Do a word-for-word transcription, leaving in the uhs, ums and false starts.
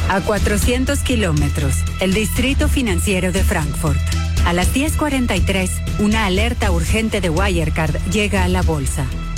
A cuatrocientos kilómetros, el Distrito Financiero de Frankfurt. A las diez cuarenta y tres, una alerta urgente de Wirecard llega a la bolsa.